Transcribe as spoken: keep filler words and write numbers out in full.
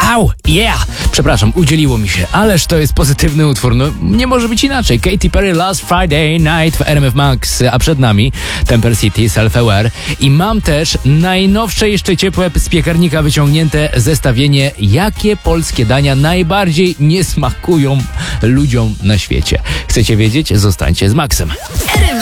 Au, yeah! Przepraszam, udzieliło mi się, ależ to jest pozytywny utwór, no nie może być inaczej. Katy Perry, Last Friday Night w R M F Max, a przed nami Temper City, Self-Aware. I mam też najnowsze, jeszcze ciepłe z piekarnika wyciągnięte zestawienie, jakie polskie dania najbardziej nie smakują ludziom na świecie. Chcecie wiedzieć? Zostańcie z Maxem.